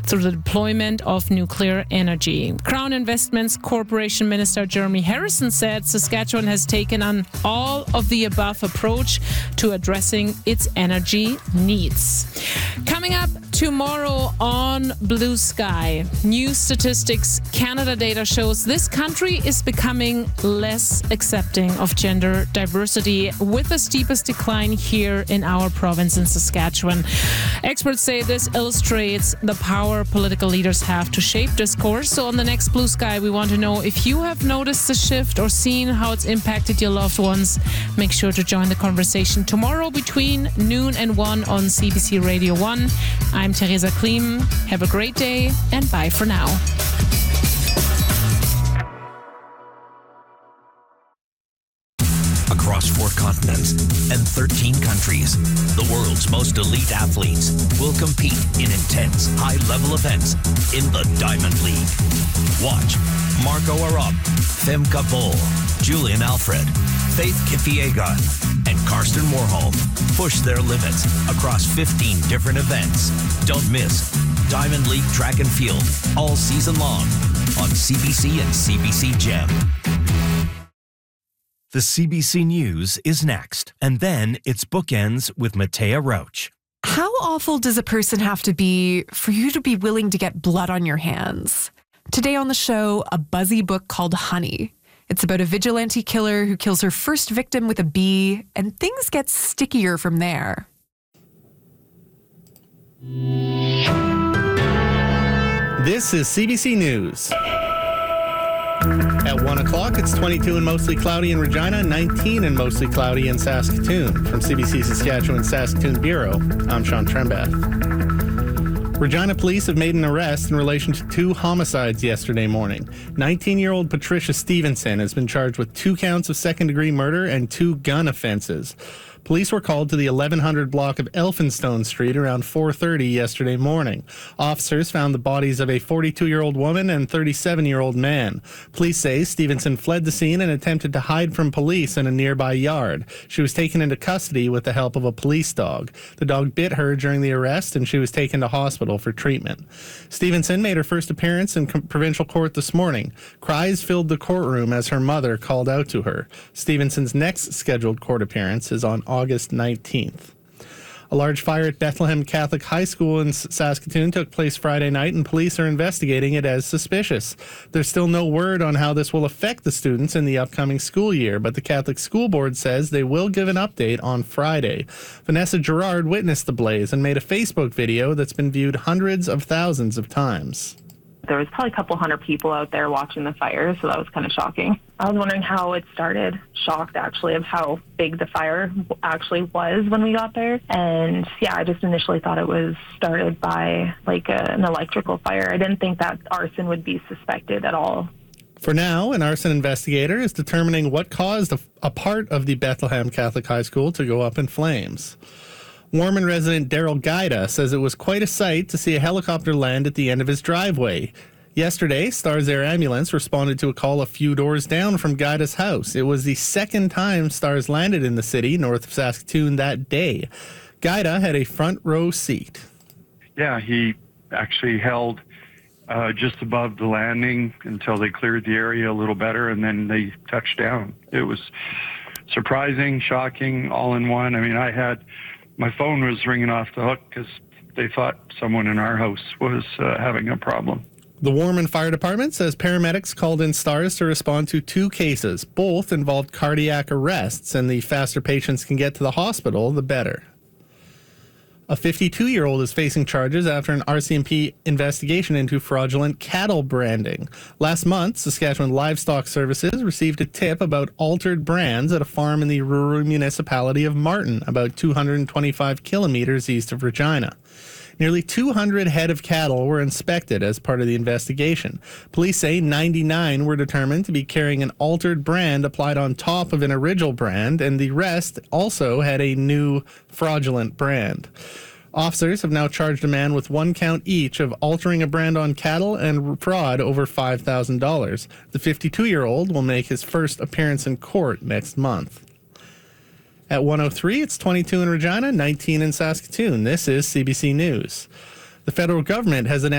through the deployment of nuclear energy. Crown Investments Corporation Minister Jeremy Harrison said Saskatchewan has taken an all-of-the-above approach to addressing its energy needs. Coming up tomorrow on Blue Sky, new statistics Canada data shows this country is becoming less accepting of gender diversity, with the steepest decline here in our province in Saskatchewan. Experts say this illustrates the power political leaders have to shape discourse. So on the next Blue Sky, we want to know if you have noticed the shift or seen how it's impacted your loved ones. Make sure to join the conversation tomorrow between noon and 1 on CBC Radio 1. I'm Theresa Klim. Have a great day and bye for now. Across 4 continents and 13 countries, the world's most elite athletes will compete in intense, high-level events in the Diamond League. Watch Marco Arop, Femke Bol, Julian Alfred, Faith Kipyegon, and Karsten Warholm push their limits across 15 different events. Don't miss Diamond League Track and Field all season long on CBC and CBC Gem. The CBC News is next, and then it's Bookends with Matea Roach. How awful does a person have to be for you to be willing to get blood on your hands? Today on the show, a buzzy book called Honey. It's about a vigilante killer who kills her first victim with a bee, and things get stickier from there. This is CBC News. At 1 o'clock, it's 22 and mostly cloudy in Regina, 19 and mostly cloudy in Saskatoon. From CBC Saskatchewan Saskatoon Bureau, I'm Sean Trembath. Regina police have made an arrest in relation to 2 homicides yesterday morning. 19-year-old Patricia Stevenson has been charged with 2 counts of second-degree murder and 2 gun offenses. Police were called to the 1100 block of Elphinstone Street around 4:30 yesterday morning. Officers found the bodies of a 42-year-old woman and 37-year-old man. Police say Stevenson fled the scene and attempted to hide from police in a nearby yard. She was taken into custody with the help of a police dog. The dog bit her during the arrest, and she was taken to hospital for treatment. Stevenson made her first appearance in provincial court this morning. Cries filled the courtroom as her mother called out to her. Stevenson's next scheduled court appearance is on August 19th. A large fire at Bethlehem Catholic High School in Saskatoon took place Friday night, and police are investigating it as suspicious. There's still no word on how this will affect the students in the upcoming school year, but the Catholic School Board says they will give an update on Friday. Vanessa Gerard witnessed the blaze and made a Facebook video that's been viewed hundreds of thousands of times. There was probably a couple hundred people out there watching the fire, so that was kind of shocking. I was wondering how it started. Shocked, actually, of how big the fire actually was when we got there. And, yeah, I just initially thought it was started by, an electrical fire. I didn't think that arson would be suspected at all. For now, an arson investigator is determining what caused a part of the Bethlehem Catholic High School to go up in flames. Warman resident Daryl Gaida says it was quite a sight to see a helicopter land at the end of his driveway. Yesterday, Stars Air Ambulance responded to a call a few doors down from Gaida's house. It was the second time Stars landed in the city, north of Saskatoon, that day. Gaida had a front row seat. Yeah, he actually held just above the landing until they cleared the area a little better, and then they touched down. It was surprising, shocking, all in one. I mean, my phone was ringing off the hook because they thought someone in our house was having a problem. The Warman Fire Department says paramedics called in Stars to respond to 2 cases. Both involved cardiac arrests, and the faster patients can get to the hospital, the better. A 52-year-old is facing charges after an RCMP investigation into fraudulent cattle branding. Last month, Saskatchewan Livestock Services received a tip about altered brands at a farm in the rural municipality of Martin, about 225 kilometers east of Regina. Nearly 200 head of cattle were inspected as part of the investigation. Police say 99 were determined to be carrying an altered brand applied on top of an original brand, and the rest also had a new fraudulent brand. Officers have now charged a man with 1 count each of altering a brand on cattle and fraud over $5,000. The 52-year-old will make his first appearance in court next month. At 1:03, it's 22 in Regina, 19 in Saskatoon. This is CBC News. The federal government has announced